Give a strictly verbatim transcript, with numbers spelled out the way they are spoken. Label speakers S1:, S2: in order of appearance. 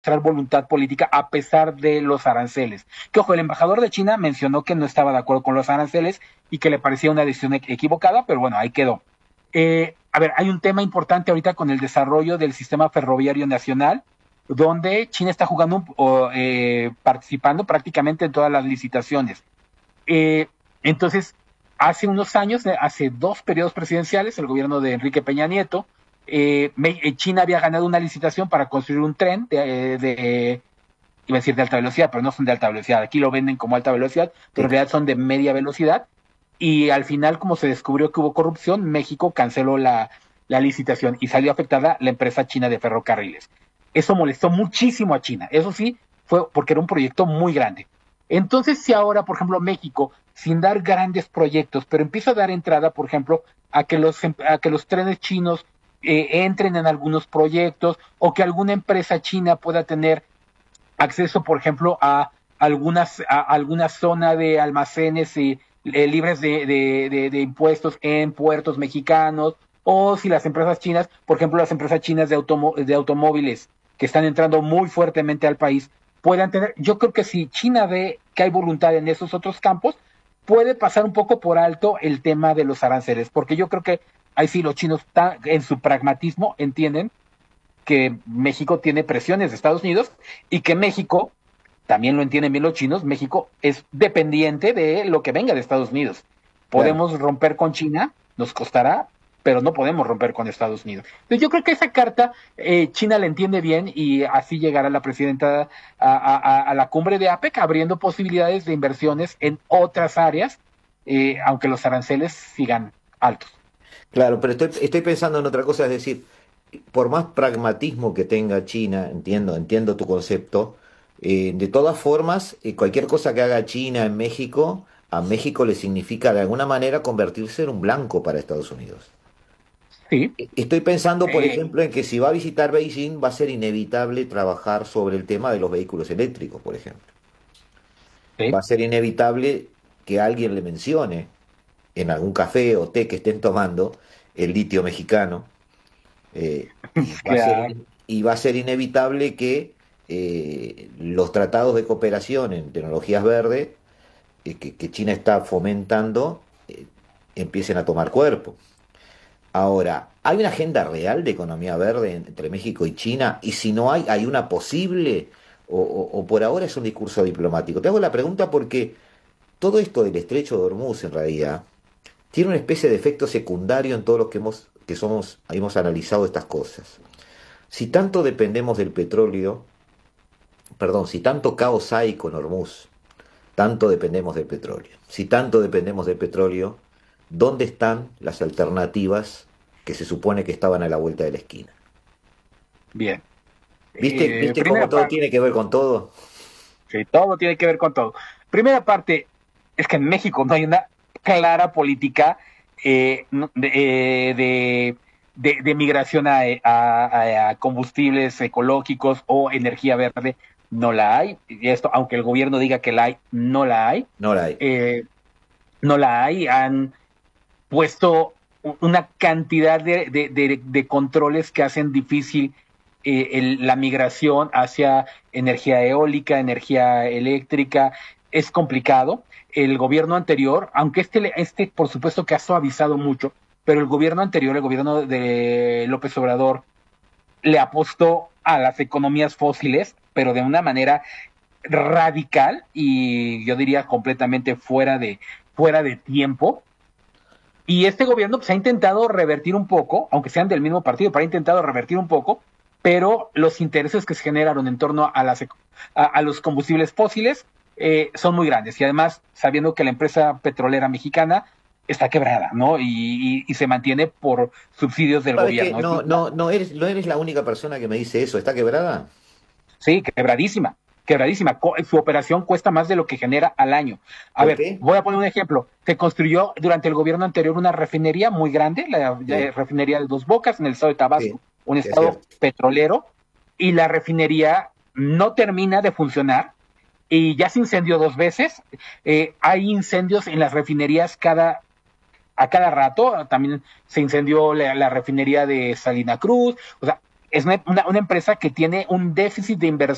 S1: demostrar voluntad política a pesar de los aranceles. Que ojo, el embajador de China mencionó que no estaba de acuerdo con los aranceles y que le parecía una decisión equivocada, pero bueno, ahí quedó. Eh, a ver, hay un tema importante ahorita con el desarrollo del sistema ferroviario nacional, donde China está jugando o eh, participando prácticamente en todas las licitaciones. Eh, entonces, hace unos años, hace dos periodos presidenciales, el gobierno de Enrique Peña Nieto, eh, China había ganado una licitación para construir un tren de, de, iba a decir de alta velocidad, pero no son de alta velocidad, aquí lo venden como alta velocidad, pero en realidad son de media velocidad, y al final, como se descubrió que hubo corrupción, México canceló la, la licitación y salió afectada la empresa china de ferrocarriles. Eso molestó muchísimo a China, eso sí, fue porque era un proyecto muy grande. Entonces, si ahora, por ejemplo, México, sin dar grandes proyectos, pero empieza a dar entrada, por ejemplo, a que los, a que los trenes chinos eh, entren en algunos proyectos, o que alguna empresa china pueda tener acceso, por ejemplo, a algunas a alguna zona de almacenes y, eh, libres de, de, de, de impuestos en puertos mexicanos, o si las empresas chinas, por ejemplo, las empresas chinas de, automo de automóviles que están entrando muy fuertemente al país, puedan tener, yo creo que si China ve que hay voluntad en esos otros campos, puede pasar un poco por alto el tema de los aranceles, porque yo creo que ahí sí los chinos en su pragmatismo entienden que México tiene presiones de Estados Unidos y que México, también lo entienden bien los chinos, México es dependiente de lo que venga de Estados Unidos. Podemos claro. romper con China, nos costará, pero no podemos romper con Estados Unidos. Entonces yo creo que esa carta eh, China la entiende bien y así llegará la presidenta a, a, a la cumbre de APEC, abriendo posibilidades de inversiones en otras áreas, eh, aunque los aranceles sigan altos.
S2: Claro, pero estoy, estoy pensando en otra cosa, es decir, por más pragmatismo que tenga China, entiendo, entiendo tu concepto, eh, de todas formas, eh, cualquier cosa que haga China en México, a México le significa de alguna manera convertirse en un blanco para Estados Unidos.
S1: Sí.
S2: Estoy pensando, por
S1: Eh,
S2: ejemplo, en que si va a visitar Beijing va a ser inevitable trabajar sobre el tema de los vehículos eléctricos, por ejemplo. Va
S1: sí.
S2: a ser inevitable que alguien le mencione en algún café o té que estén tomando el litio mexicano. Eh, y, va a ser,
S1: Claro.
S2: y va a ser inevitable que eh, los tratados de cooperación en tecnologías verdes eh, que, que China está fomentando eh, empiecen a tomar cuerpo. Ahora, ¿hay una agenda real de economía verde entre México y China? Y si no hay, ¿hay una posible? O, o, o por ahora es un discurso diplomático. Te hago la pregunta porque todo esto del estrecho de Hormuz en realidad tiene una especie de efecto secundario en todos los que hemos, que somos, hemos analizado estas cosas. Si tanto dependemos del petróleo, perdón, si tanto caos hay con Hormuz, tanto dependemos del petróleo. Si tanto dependemos del petróleo, ¿dónde están las alternativas que se supone que estaban a la vuelta de la esquina?
S1: Bien.
S2: ¿Viste,
S1: Eh,
S2: viste cómo
S1: primera
S2: todo
S1: parte,
S2: tiene que ver con todo?
S1: sí, todo tiene que ver con todo. Primera parte, es que en México no hay una clara política eh, de, eh, de, de, de, migración a, a, a, combustibles ecológicos o energía verde. No la hay. Y esto, aunque el gobierno diga que la hay, no la hay.
S2: No la hay.
S1: Eh, no la hay. Han puesto una cantidad de, de, de, de controles que hacen difícil eh, el, la migración hacia energía eólica, energía eléctrica. Es complicado. El gobierno anterior, aunque este, este por supuesto que ha suavizado mucho, pero el gobierno anterior, el gobierno de López Obrador, le apostó a las economías fósiles, pero de una manera radical y yo diría completamente fuera de, fuera de tiempo. Y este gobierno pues, ha intentado revertir un poco, aunque sean del mismo partido, pero ha intentado revertir un poco, pero los intereses que se generaron en torno a, las, a, a los combustibles fósiles eh, son muy grandes. Y además, sabiendo que la empresa petrolera mexicana está quebrada, ¿no? Y, y, y se mantiene por subsidios del
S2: ¿Sabes qué?
S1: gobierno.
S2: No, no, no eres, no eres la única persona que me dice eso. ¿Está quebrada?
S1: Sí, quebradísima, quebradísima. Su operación cuesta más de lo que genera al año. A
S2: ¿Por
S1: ver,
S2: qué?
S1: voy a poner un ejemplo. Se construyó durante el gobierno anterior una refinería muy grande, la,
S2: Sí,
S1: la refinería de Dos Bocas, en el estado de Tabasco,
S2: sí,
S1: un
S2: sí, es
S1: estado
S2: cierto.
S1: petrolero, y la refinería no termina de funcionar y ya se incendió dos veces. Eh, hay incendios en las refinerías cada a cada rato. También se incendió la, la refinería de Salina Cruz. O sea, es una, una, una empresa que tiene un déficit de inversión